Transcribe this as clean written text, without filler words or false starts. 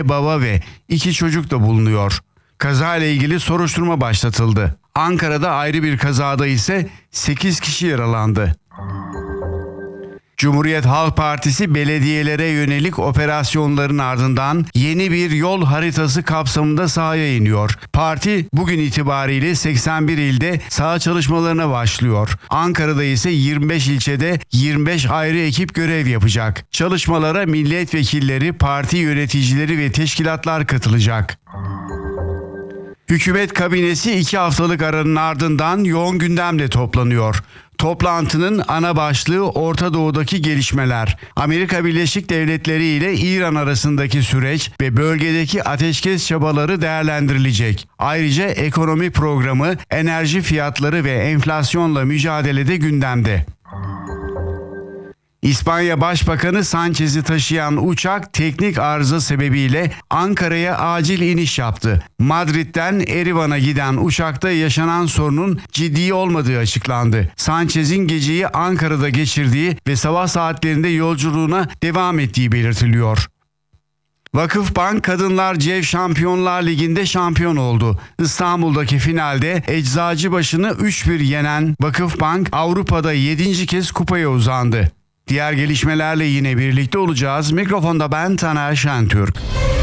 baba ve 2 çocuk da bulunuyor. Kazayla ilgili soruşturma başlatıldı. Ankara'da ayrı bir kazada ise 8 kişi yaralandı. Cumhuriyet Halk Partisi belediyelere yönelik operasyonların ardından yeni bir yol haritası kapsamında sahaya iniyor. Parti bugün itibariyle 81 ilde saha çalışmalarına başlıyor. Ankara'da ise 25 ilçede 25 ayrı ekip görev yapacak. Çalışmalara milletvekilleri, parti yöneticileri ve teşkilatlar katılacak. Hükümet kabinesi 2 haftalık aranın ardından yoğun gündemle toplanıyor. Toplantının ana başlığı Orta Doğu'daki gelişmeler, Amerika Birleşik Devletleri ile İran arasındaki süreç ve bölgedeki ateşkes çabaları değerlendirilecek. Ayrıca ekonomi programı, enerji fiyatları ve enflasyonla mücadelede gündemde. İspanya Başbakanı Sanchez'i taşıyan uçak teknik arıza sebebiyle Ankara'ya acil iniş yaptı. Madrid'den Erivan'a giden uçakta yaşanan sorunun ciddi olmadığı açıklandı. Sanchez'in geceyi Ankara'da geçirdiği ve sabah saatlerinde yolculuğuna devam ettiği belirtiliyor. Vakıfbank Kadınlar CEV Şampiyonlar Ligi'nde şampiyon oldu. İstanbul'daki finalde Eczacıbaşı'nı 3-1 yenen Vakıfbank Avrupa'da 7. kez kupaya uzandı. Diğer gelişmelerle yine birlikte olacağız. Mikrofonda ben Taner Şentürk.